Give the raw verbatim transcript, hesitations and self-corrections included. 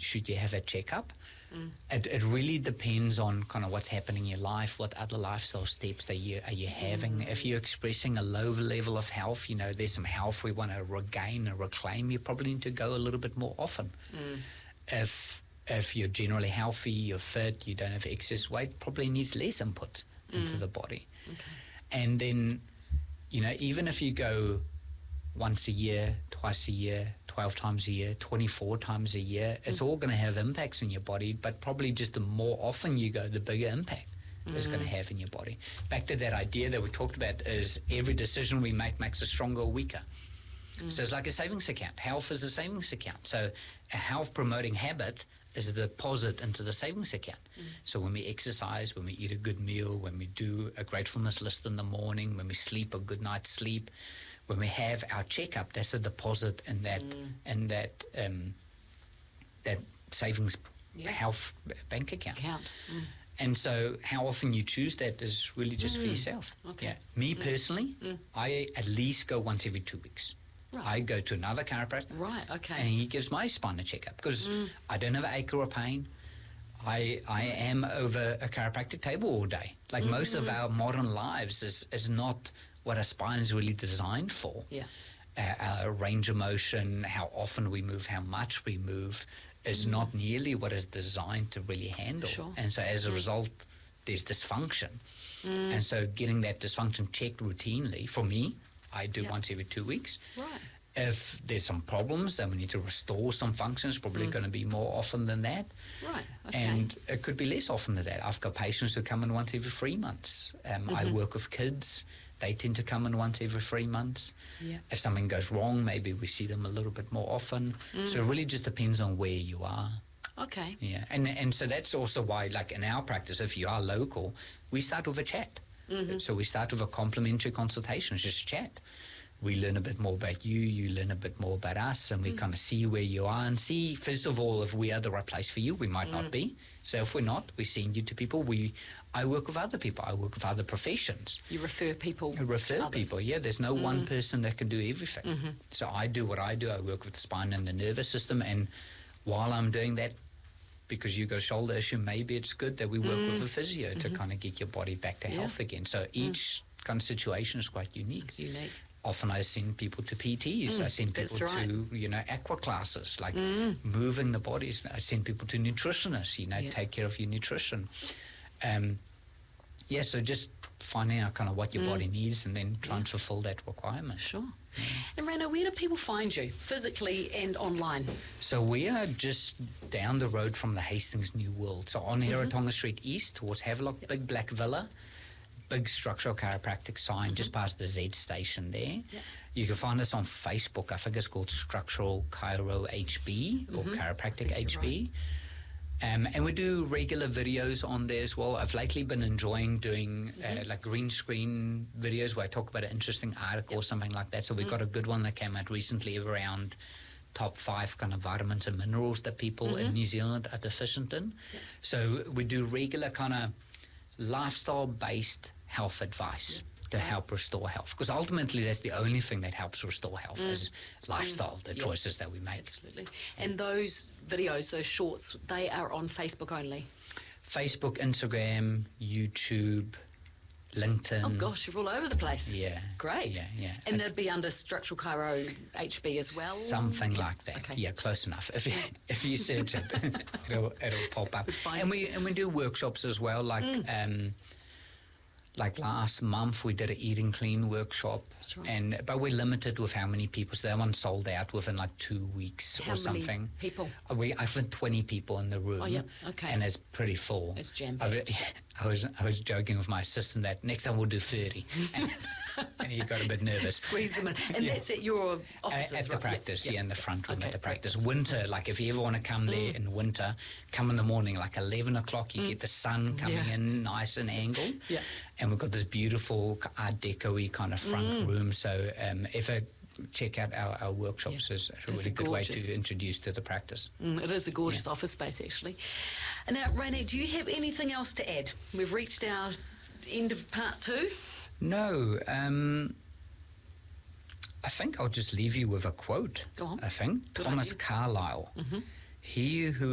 should you have a checkup? Mm. It, it really depends on kind of what's happening in your life, what other lifestyle steps are you, are you having. Mm. If you're expressing a low level of health, you know, there's some health we want to regain and reclaim, you probably need to go a little bit more often. Mm. If if you're generally healthy, you're fit, you don't have excess weight, probably needs less input mm. into the body. Okay. And then, you know, even if you go once a year, twice a year, twelve times a year, twenty-four times a year, it's mm. all going to have impacts in your body, but probably just the more often you go, the bigger impact mm. it's going to have in your body. Back to that idea that we talked about is every decision we make makes us stronger or weaker. Mm. So it's like a savings account. Health is a savings account. So a health-promoting habit is a deposit into the savings account. Mm. So when we exercise, when we eat a good meal, when we do a gratefulness list in the morning, when we sleep a good night's sleep, when we have our checkup, that's a deposit in that mm. in that um, that savings yeah. health bank account. account. Mm. And so how often you choose that is really just mm. for yourself. Okay. Yeah. Me mm. personally, mm. I at least go once every two weeks. Right. I go to another chiropractor. Right, okay. And he gives my spine a checkup because mm. I don't have an ache or a pain. I I am over a chiropractic table all day. Like mm-hmm. most of our modern lives is, is not what our spine is really designed for. Yeah. Uh, our range of motion, how often we move, how much we move is mm. not nearly what is designed to really handle. Sure. And so as a mm. result, there's dysfunction. Mm. And so getting that dysfunction checked routinely, for me, I do yep. once every two weeks. Right. If there's some problems and we need to restore some functions, probably mm. going to be more often than that. Right, okay. And it could be less often than that. I've got patients who come in once every three months. Um, mm-hmm. I work with kids. They tend to come in once every three months. Yeah. If something goes wrong, maybe we see them a little bit more often. Mm. So it really just depends on where you are. Okay. Yeah, and and so that's also why, like in our practice, if you are local, we start with a chat. Mm-hmm. So we start with a complimentary consultation, just a chat. We learn a bit more about you, you learn a bit more about us, and we mm. kind of see where you are and see, first of all, if we are the right place for you. We might mm. not be. So if we're not, we send you to people. We, I work with other people. I work with other professions. You refer people I refer to people, others. yeah. There's no mm. one person that can do everything. Mm-hmm. So I do what I do. I work with the spine and the nervous system, and while I'm doing that, because you got a shoulder issue, maybe it's good that we work mm. with a physio mm-hmm. to kind of get your body back to yeah. health again. So each mm. kind of situation is quite unique. It's unique. Often I send people to P Ts. Mm, I send people right. to, you know, aqua classes, like mm. moving the bodies. I send people to nutritionists, you know, yeah. take care of your nutrition. Um, yeah, so just finding out kind of what your mm. body needs and then trying yeah. to fulfill that requirement. Sure. Mm. And Reino, where do people find you, physically and online? So we are just down the road from the Hastings New World. So on mm-hmm. Hiratonga Street East towards Havelock, yep. big black villa. Big structural chiropractic sign mm-hmm. just past the Z station there. Yep. You can find us on Facebook. I think it's called Structural Chiro H B or mm-hmm. Chiropractic H B. Right. Um, and we do regular videos on there as well. I've lately been enjoying doing mm-hmm. uh, like green screen videos where I talk about an interesting article yep. or something like that. So we've mm-hmm. got a good one that came out recently around top five kind of vitamins and minerals that people mm-hmm. in New Zealand are deficient in. Yep. So we do regular kind of lifestyle-based health advice yeah. to help restore health, because ultimately that's the only thing that helps restore health mm. is lifestyle, the yeah. choices that we make. Absolutely. And those videos, those shorts, they are on Facebook only? Facebook, Instagram, YouTube, LinkedIn. Oh gosh, you're all over the place. Yeah. Great. Yeah, yeah. And they'd be under Structural Chiro H B as well? Something yeah. like that. Okay. Yeah, close enough. If you, if you search it, it'll, it'll pop up. And we and we do workshops as well, like mm. um, like last month we did an eating clean workshop. That's right. And but we're limited with how many people. So that one sold out within like two weeks how or something. Many people? We I've had twenty people in the room. Oh yeah, okay. And it's pretty full. It's jam-packed. I was I was joking with my assistant that next time we'll do thirty, and, and he got a bit nervous. Squeeze them in, and yeah. that's at your offices, at, at the right? practice, yeah, yeah, in the front room okay, at the practice. practice. Winter, like if you ever want to come there mm. in winter, come in the morning, like eleven o'clock. You mm. get the sun coming yeah. in, nice and angled. Yeah, and we've got this beautiful Art Deco-y kind of front mm. room. So um, if I check out our, our workshops, yeah. it's a really it's good gorgeous. way to introduce to the practice. Mm, it is a gorgeous yeah. office space, actually. And now, Reine, do you have anything else to add? We've reached our end of part two. No. Um, I think I'll just leave you with a quote. Go on. I think Good Thomas idea. Carlyle. Mm-hmm. He who